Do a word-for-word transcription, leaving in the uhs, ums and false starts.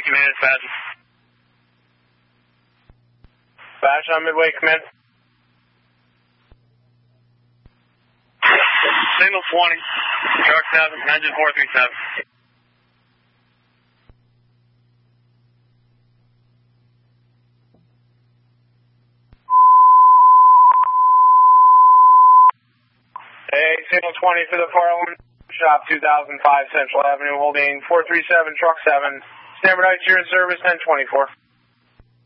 Command, Fashion. Fashion on Midway Command. Signal twenty, Truck seven, engine four three seven. Hey, Signal twenty for the four oh one Shop two thousand five Central Avenue, holding four three seven, Truck seven. Standby to your service, ten twenty-four.